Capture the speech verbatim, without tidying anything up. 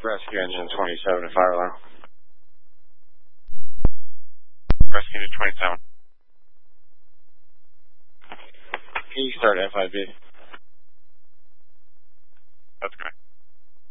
Rescue engine twenty-seven, fire alarm. Rescue to twenty-seven. Can you start F I B?